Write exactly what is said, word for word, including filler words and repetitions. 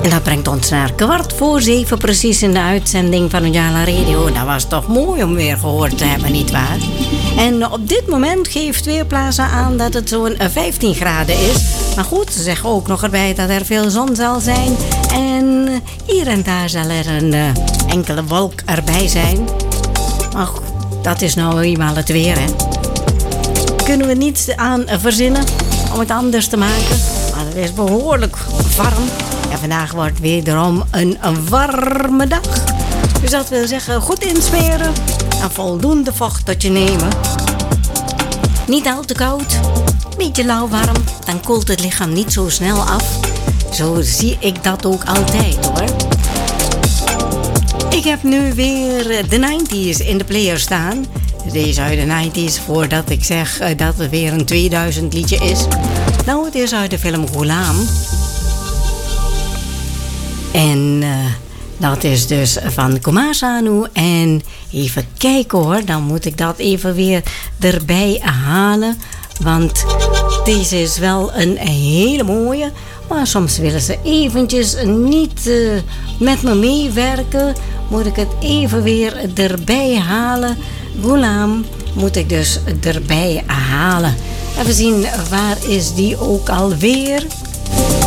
En dat brengt ons naar kwart voor zeven precies in de uitzending van Ujala Radio. Dat was toch mooi om weer gehoord te hebben, nietwaar? En op dit moment geeft Weerplaza aan dat het zo'n vijftien graden is. Maar goed, ze zeggen ook nog erbij dat er veel zon zal zijn. En hier en daar zal er een uh, enkele wolk erbij zijn. Maar goed, dat is nou eenmaal het weer, hè. Kunnen we niets aan verzinnen om het anders te maken. Maar het is behoorlijk warm. En vandaag wordt wederom een, een warme dag. Dus dat wil zeggen, goed insmeren en voldoende vocht tot je nemen. Niet al te koud, beetje lauwwarm, dan koelt het lichaam niet zo snel af. Zo zie ik dat ook altijd, hoor. Ik heb nu weer de nineties in de player staan. Deze uit de nineties, voordat ik zeg dat het weer een tweeduizend liedje is. Nou, het is uit de film Ghulam. En uh, dat is dus van Kumar Sanu. En even kijken hoor, dan moet ik dat even weer erbij halen. Want deze is wel een hele mooie. Maar soms willen ze eventjes niet uh, met me meewerken. Moet ik het even weer erbij halen. Ghulam moet ik dus erbij halen. Even zien, waar is die ook alweer?